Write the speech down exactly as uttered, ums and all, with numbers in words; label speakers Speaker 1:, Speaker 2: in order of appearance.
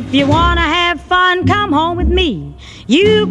Speaker 1: If you wanna have fun, come home with me. You